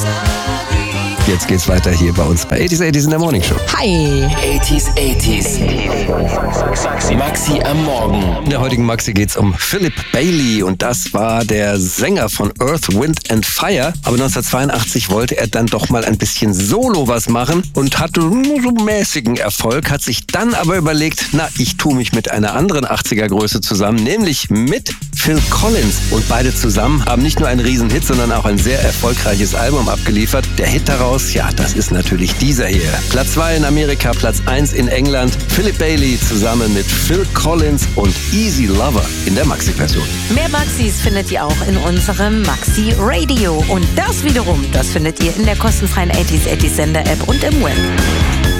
Jetzt geht's weiter hier bei uns bei 80s 80s in der Morning Show. Hi. 80s. Maxi am Morgen. In der heutigen Maxi geht's um Philip Bailey und das war der Sänger von Earth, Wind and Fire. Aber 1982 wollte er dann doch mal ein bisschen solo was machen und hatte nur so mäßigen Erfolg, hat sich dann aber überlegt, ich tue mich mit einer anderen 80er-Größe zusammen, nämlich mit Phil Collins. Und beide zusammen haben nicht nur einen Riesenhit, sondern auch ein sehr erfolgreiches Album abgeliefert. Der Hit daraus, das ist natürlich dieser hier. Platz 2 in Amerika, Platz 1 in England. Philip Bailey zusammen mit Phil Collins und Easy Lover in der Maxi-Version. Mehr Maxis findet ihr auch in unserem Maxi Radio. Und das wiederum, das findet ihr in der kostenfreien 80s Sender-App und im Web.